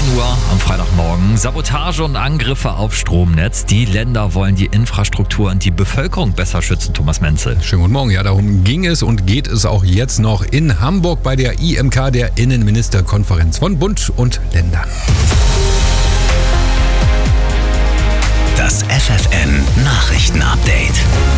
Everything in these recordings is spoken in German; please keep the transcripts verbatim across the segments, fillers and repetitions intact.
neun Uhr am Freitagmorgen. Sabotage und Angriffe auf Stromnetz. Die Länder wollen die Infrastruktur und die Bevölkerung besser schützen. Thomas Menzel. Schönen guten Morgen. Ja, darum ging es und geht es auch jetzt noch in Hamburg bei der I M K, der Innenministerkonferenz von Bund und Ländern. Das F F N Nachrichtenupdate.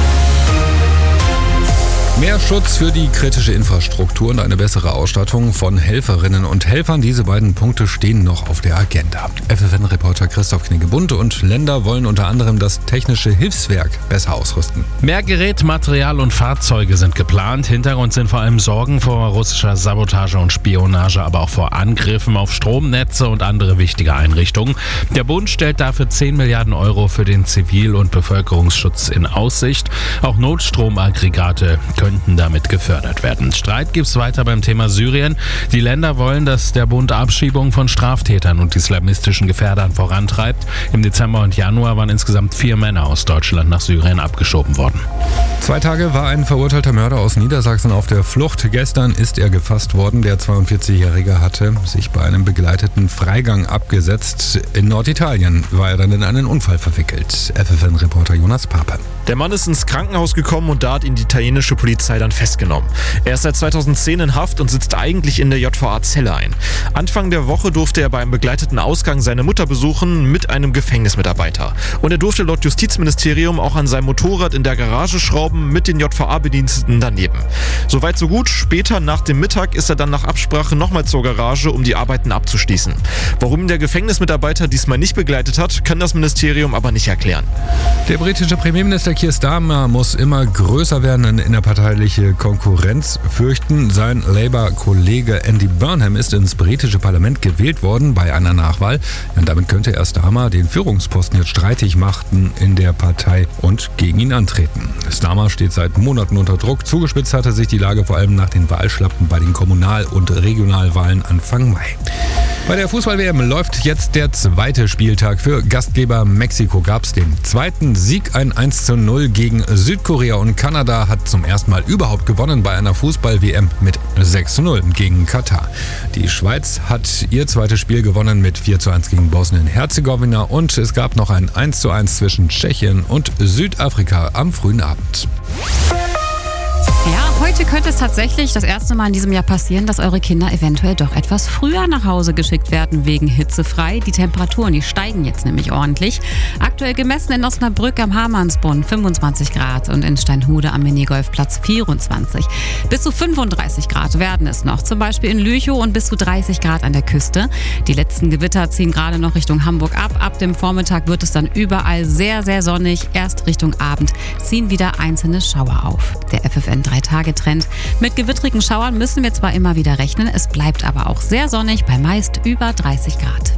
Mehr Schutz für die kritische Infrastruktur und eine bessere Ausstattung von Helferinnen und Helfern. Diese beiden Punkte stehen noch auf der Agenda. F F N-Reporter Christoph Knigge. Bund und Länder wollen unter anderem das technische Hilfswerk besser ausrüsten. Mehr Gerät, Material und Fahrzeuge sind geplant. Hintergrund sind vor allem Sorgen vor russischer Sabotage und Spionage, aber auch vor Angriffen auf Stromnetze und andere wichtige Einrichtungen. Der Bund stellt dafür zehn Milliarden Euro für den Zivil- und Bevölkerungsschutz in Aussicht. Auch Notstromaggregate können könnten damit gefördert werden. Streit gibt es weiter beim Thema Syrien. Die Länder wollen, dass der Bund Abschiebungen von Straftätern und islamistischen Gefährdern vorantreibt. Im Dezember und Januar waren insgesamt vier Männer aus Deutschland nach Syrien abgeschoben worden. Zwei Tage war ein verurteilter Mörder aus Niedersachsen auf der Flucht. Gestern ist er gefasst worden. Der zweiundvierzigjährige hatte sich bei einem begleiteten Freigang abgesetzt. In Norditalien war er dann in einen Unfall verwickelt. F F N-Reporter Jonas Pape. Der Mann ist ins Krankenhaus gekommen und da hat ihn die italienische Polizei dann festgenommen. Er ist seit zweitausendzehn in Haft und sitzt eigentlich in der J V A-Zelle ein. Anfang der Woche durfte er beim begleiteten Ausgang seine Mutter besuchen mit einem Gefängnismitarbeiter. Und er durfte laut Justizministerium auch an seinem Motorrad in der Garage schrauben mit den J V A-Bediensteten daneben. Soweit so gut. Später nach dem Mittag ist er dann nach Absprache nochmal zur Garage, um die Arbeiten abzuschließen. Warum ihn der Gefängnismitarbeiter diesmal nicht begleitet hat, kann das Ministerium aber nicht erklären. Der britische Premierminister Keir Starmer muss immer größer werden in innerparteiliche Konkurrenz fürchten. Sein Labour-Kollege Andy Burnham ist ins britische Parlament gewählt worden bei einer Nachwahl. Und damit könnte er Starmer den Führungsposten jetzt streitig machen in der Partei und gegen ihn antreten. Starmer steht seit Monaten unter Druck. Zugespitzt hatte sich die Lage vor allem nach den Wahlschlappen bei den Kommunal- und Regionalwahlen Anfang Mai. Bei der Fußball-W M läuft jetzt der zweite Spieltag. Für Gastgeber Mexiko gab es den zweiten Sieg, ein eins zu null gegen Südkorea, und Kanada hat zum ersten Mal überhaupt gewonnen bei einer Fußball-W M mit sechs zu null gegen Katar. Die Schweiz hat ihr zweites Spiel gewonnen mit vier zu eins gegen Bosnien-Herzegowina, und es gab noch ein eins zu eins zwischen Tschechien und Südafrika am frühen Abend. Ja, heute könnte es tatsächlich das erste Mal in diesem Jahr passieren, dass eure Kinder eventuell doch etwas früher nach Hause geschickt werden wegen hitzefrei. Die Temperaturen, die steigen jetzt nämlich ordentlich. Aktuell gemessen in Osnabrück am Hamannsbrunnen fünfundzwanzig Grad und in Steinhude am Minigolfplatz vierundzwanzig. Bis zu fünfunddreißig Grad werden es noch, zum Beispiel in Lüchow, und bis zu dreißig Grad an der Küste. Die letzten Gewitter ziehen gerade noch Richtung Hamburg ab. Ab dem Vormittag wird es dann überall sehr, sehr sonnig. Erst Richtung Abend ziehen wieder einzelne Schauer auf. Der F F N drei Tage Trend. Mit gewittrigen Schauern müssen wir zwar immer wieder rechnen, es bleibt aber auch sehr sonnig bei meist über dreißig Grad.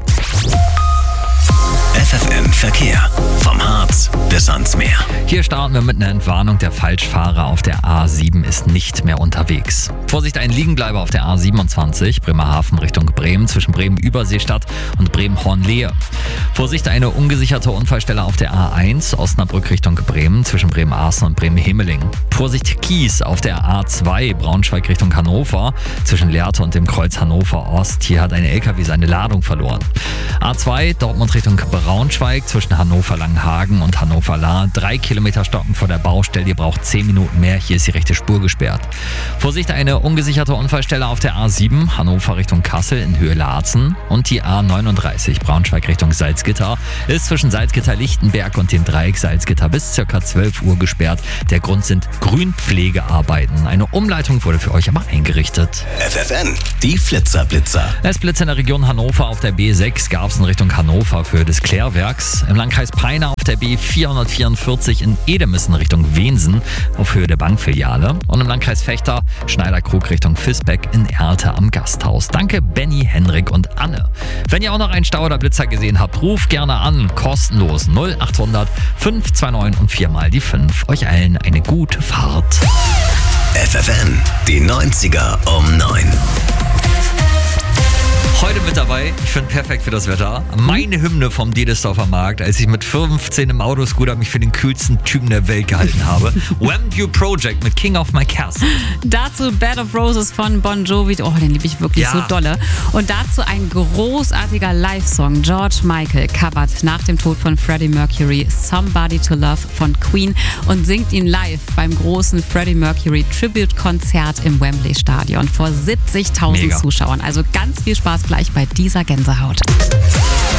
F F N Verkehr. Vom Harz bis ans Meer. Hier starten wir mit einer Entwarnung. Der Falschfahrer auf der A sieben ist nicht mehr unterwegs. Vorsicht, ein Liegenbleiber auf der A siebenundzwanzig, Bremerhaven Richtung Bremen, zwischen Bremen-Überseestadt und Bremen-Hornlehe. Vorsicht, eine ungesicherte Unfallstelle auf der A eins, Osnabrück Richtung Bremen, zwischen Bremen-Aßen und Bremen-Hemeling. Vorsicht, Kies auf der A zwei, Braunschweig Richtung Hannover, zwischen Lehrte und dem Kreuz Hannover-Ost. Hier hat ein L K W seine Ladung verloren. A zwei, Dortmund Richtung Braunschweig, zwischen Hannover-Langenhagen und Hannover-Lahr. Drei Kilometer stocken vor der Baustelle. Ihr braucht zehn Minuten mehr. Hier ist die rechte Spur gesperrt. Vorsicht, eine ungesicherte Unfallstelle auf der A sieben, Hannover Richtung Kassel in Höhe Laatzen. Und die A neununddreißig, Braunschweig Richtung Salzgitter, ist zwischen Salzgitter-Lichtenberg und dem Dreieck Salzgitter bis ca. zwölf Uhr gesperrt. Der Grund sind Grünpflegearbeiten. Eine Umleitung wurde für euch aber eingerichtet. F F N, die Flitzer-Blitzer. Es blitzt in der Region Hannover auf der B sechs, Garbsen Richtung Hannover für des Klärwerks. Im Landkreis Peine auf der B vierhundertvierundvierzig in Edemissen Richtung Wensen auf Höhe der Bankfiliale. Und im Landkreis Vechta Schneiderkrug Richtung Visbeck in Erte am Gasthaus. Danke Benny, Henrik und Anne. Wenn ihr auch noch einen Stau oder Blitzer gesehen habt, ruft gerne an. Kostenlos null achthundert fünf zwei neun und viermal die fünf. Euch allen eine gute Fahrt. F F N, die neunziger um neun. Heute heute mit dabei. Ich finde perfekt für das Wetter. Meine Hymne vom Dedesdorfer Markt, als ich mit fünfzehn im Autoscooter mich für den coolsten Typen der Welt gehalten habe. Wham! You Project mit King of My Castle. Dazu Bed of Roses von Bon Jovi. Oh, den liebe ich wirklich Ja. so dolle. Und dazu ein großartiger Live-Song. George Michael covert nach dem Tod von Freddie Mercury Somebody to Love von Queen und singt ihn live beim großen Freddie Mercury Tribute-Konzert im Wembley Stadion vor siebzigtausend Mega. Zuschauern. Also ganz viel Spaß gleich bei dieser Gänsehaut.